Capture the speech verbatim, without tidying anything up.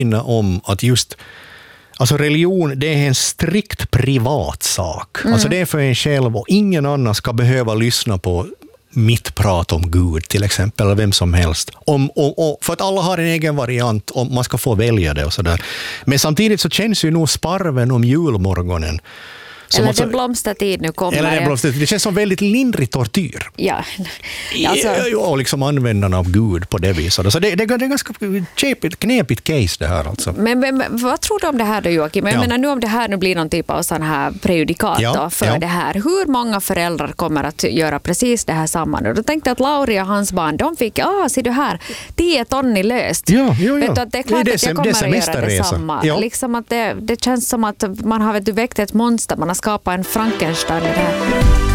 om att just alltså religion, det är en strikt privat sak. Mm. Alltså det är för en själv och ingen annan ska behöva lyssna på mitt prat om Gud till exempel, eller vem som helst. Om, om, om, för att alla har en egen variant och man ska få välja det och sådär. Men samtidigt så känns ju nog sparven om julmorgonen. Eller alltså, den blomstertid nu kommer. Eller den blomstertid. Det känns som väldigt lindrig tortyr. Ja. Alltså. Och liksom användarna av Gud på det viset. Så det, det, det är ganska knepigt, knepigt case det här alltså. Men, men vad tror du om det här då, Joakim? Jag ja. menar nu om det här nu blir någon typ av sån här prejudikat ja, då för ja. det här. Hur många föräldrar kommer att göra precis det här samman? Och då tänkte jag att Lauri och hans barn, de fick, ah, ser du här, tio ton i löst. Ja, ja, ja. Vet du, att det är klart det är att jag kommer att göra detsamma. Ja. Liksom att det, det känns som att man har vet du, väckt ett monster, man har skapat en Frankenstein i det här.